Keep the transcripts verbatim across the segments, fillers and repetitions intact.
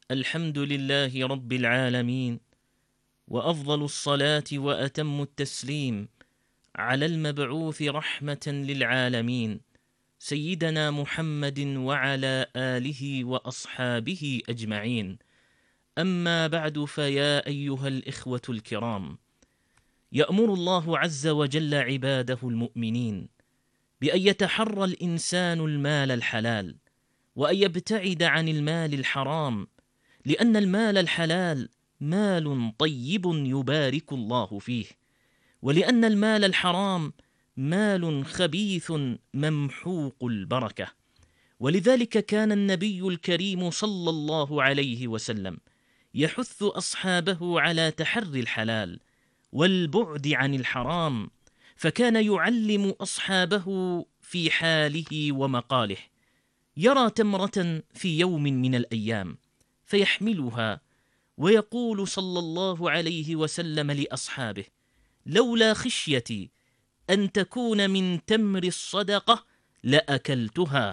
الحمد لله رب العالمين، وأفضل الصلاة وأتم التسليم على المبعوث رحمة للعالمين سيدنا محمد وعلى آله وأصحابه أجمعين. أما بعد، فيا أيها الإخوة الكرام، يأمر الله عز وجل عباده المؤمنين بأن يتحرى الإنسان المال الحلال وأن يبتعد عن المال الحرام، لأن المال الحلال مال طيب يبارك الله فيه، ولأن المال الحرام مال خبيث ممحوق البركة. ولذلك كان النبي الكريم صلى الله عليه وسلم يحث أصحابه على تحري الحلال والبعد عن الحرام، فكان يعلم أصحابه في حاله ومقاله. يرى تمرة في يوم من الأيام فيحملها ويقول صلى الله عليه وسلم لأصحابه: لولا خشيتي أن تكون من تمر الصدقة لأكلتها،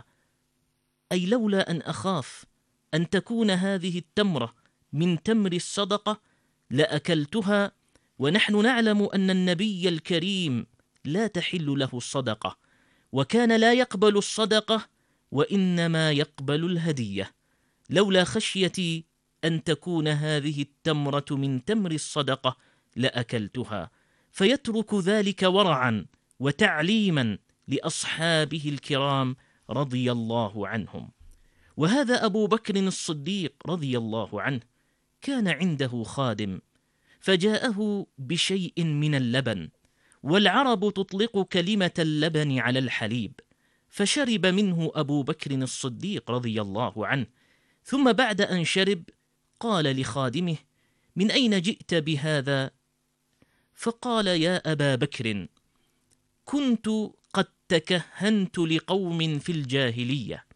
أي لولا أن أخاف أن تكون هذه التمرة من تمر الصدقة لأكلتها. ونحن نعلم أن النبي الكريم لا تحل له الصدقة، وكان لا يقبل الصدقة وإنما يقبل الهدية. لولا خشيتي أن تكون هذه التمرة من تمر الصدقة لأكلتها، فيترك ذلك ورعا وتعليما لأصحابه الكرام رضي الله عنهم. وهذا أبو بكر الصديق رضي الله عنه كان عنده خادم فجاءه بشيء من اللبن، والعرب تطلق كلمة اللبن على الحليب، فشرب منه أبو بكر الصديق رضي الله عنه، ثم بعد أن شرب قال لخادمه: من أين جئت بهذا؟ فقال: يا أبا بكر، كنت قد تكهنت لقوم في الجاهلية